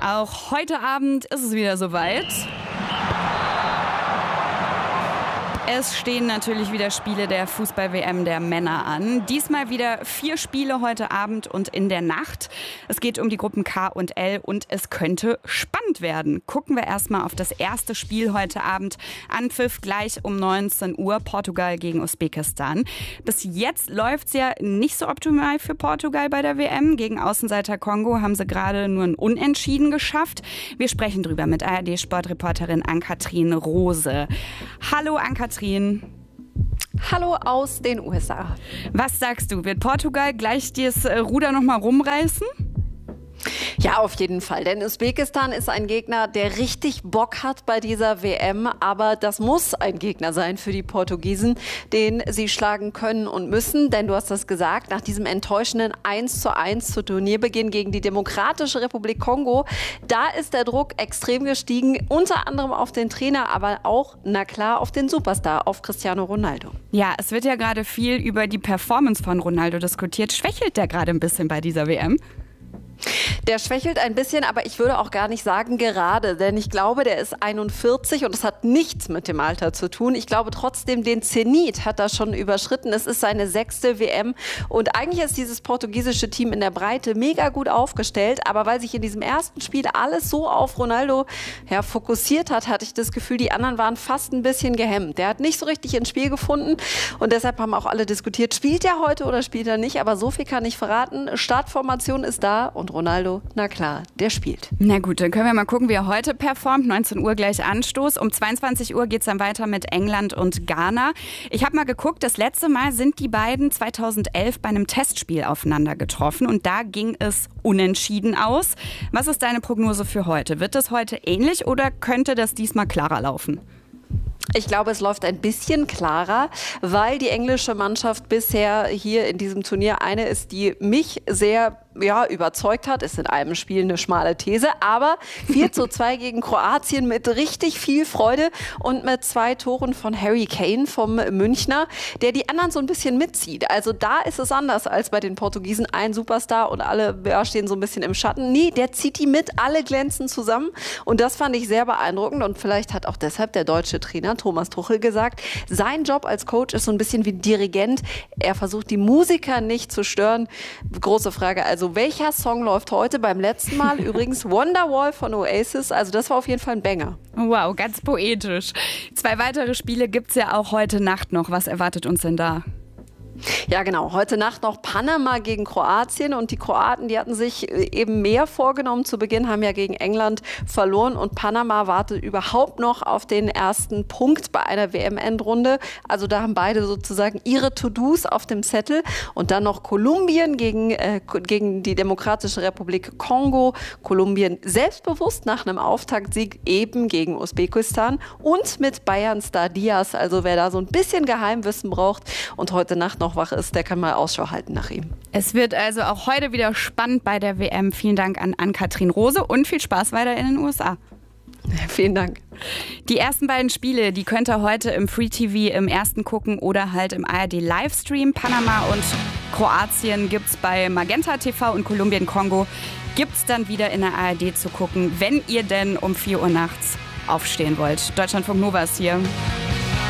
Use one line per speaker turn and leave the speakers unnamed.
Auch heute Abend ist es wieder soweit. Es stehen natürlich wieder Spiele der Fußball-WM der Männer an. Diesmal wieder 4 Spiele heute Abend und in der Nacht. Es geht um die Gruppen K und L und es könnte spannend werden. Gucken wir erstmal auf das erste Spiel heute Abend. Anpfiff gleich um 19 Uhr, Portugal gegen Usbekistan. Bis jetzt läuft es ja nicht so optimal für Portugal bei der WM. Gegen Außenseiter Kongo haben sie gerade nur ein Unentschieden geschafft. Wir sprechen drüber mit ARD-Sportreporterin Ann-Kathrin Rose. Hallo Ann-Kathrin.
Hallo aus den USA.
Was sagst du, wird Portugal gleich das Ruder nochmal rumreißen?
Ja, auf jeden Fall, denn Usbekistan ist ein Gegner, der richtig Bock hat bei dieser WM, aber das muss ein Gegner sein für die Portugiesen, den sie schlagen können und müssen, denn du hast das gesagt, nach diesem enttäuschenden 1:1 zu Turnierbeginn gegen die Demokratische Republik Kongo, da ist der Druck extrem gestiegen, unter anderem auf den Trainer, aber auch, na klar, auf den Superstar, auf Cristiano Ronaldo.
Ja, es wird ja gerade viel über die Performance von Ronaldo diskutiert. Schwächelt der gerade ein bisschen bei dieser WM?
Der schwächelt ein bisschen, aber ich würde auch gar nicht sagen gerade, denn ich glaube, der ist 41 und das hat nichts mit dem Alter zu tun. Ich glaube trotzdem, den Zenit hat er schon überschritten. Es ist seine 6. WM und eigentlich ist dieses portugiesische Team in der Breite mega gut aufgestellt, aber weil sich in diesem ersten Spiel alles so auf Ronaldo fokussiert hat, hatte ich das Gefühl, die anderen waren fast ein bisschen gehemmt. Der hat nicht so richtig ins Spiel gefunden und deshalb haben auch alle diskutiert, spielt er heute oder spielt er nicht, aber so viel kann ich verraten. Startformation ist da und Ronaldo, na klar, der spielt.
Na gut, dann können wir mal gucken, wie er heute performt. 19 Uhr gleich Anstoß. Um 22 Uhr geht es dann weiter mit England und Ghana. Ich habe mal geguckt, das letzte Mal sind die beiden 2011 bei einem Testspiel aufeinander getroffen und da ging es unentschieden aus. Was ist deine Prognose für heute? Wird das heute ähnlich oder könnte das diesmal klarer laufen?
Ich glaube, es läuft ein bisschen klarer, weil die englische Mannschaft bisher hier in diesem Turnier eine ist, die mich sehr überzeugt hat. Ist in einem Spiel eine schmale These, aber 4:2 gegen Kroatien mit richtig viel Freude und mit 2 Toren von Harry Kane vom Münchner, der die anderen so ein bisschen mitzieht. Also da ist es anders als bei den Portugiesen. Ein Superstar und alle stehen so ein bisschen im Schatten. Nee, der zieht die mit, alle glänzen zusammen und das fand ich sehr beeindruckend und vielleicht hat auch deshalb der deutsche Trainer Thomas Tuchel gesagt, sein Job als Coach ist so ein bisschen wie Dirigent. Er versucht, die Musiker nicht zu stören. Große Frage, also welcher Song läuft heute? Beim letzten Mal übrigens Wonderwall von Oasis. Also das war auf jeden Fall ein Banger.
Wow, ganz poetisch. 2 weitere Spiele gibt es ja auch heute Nacht noch. Was erwartet uns denn da?
Ja, genau. Heute Nacht noch Panama gegen Kroatien und die Kroaten, die hatten sich eben mehr vorgenommen. Zu Beginn haben ja gegen England verloren und Panama wartet überhaupt noch auf den ersten Punkt bei einer WM-Endrunde. Also da haben beide sozusagen ihre To-Dos auf dem Zettel und dann noch Kolumbien gegen die Demokratische Republik Kongo. Kolumbien selbstbewusst nach einem Auftaktsieg eben gegen Usbekistan und mit Bayern-Star Diaz. Also wer da so ein bisschen Geheimwissen braucht und heute Nacht noch wach ist, der kann mal Ausschau halten nach ihm.
Es wird also auch heute wieder spannend bei der WM. Vielen Dank an Ann-Kathrin Rose und viel Spaß weiter in den USA.
Vielen Dank.
Die ersten beiden Spiele, die könnt ihr heute im Free TV im ersten gucken oder halt im ARD Livestream. Panama und Kroatien gibt's bei Magenta TV und Kolumbien Kongo gibt's dann wieder in der ARD zu gucken, wenn ihr denn um 4 Uhr nachts aufstehen wollt. Deutschlandfunk Nova ist hier.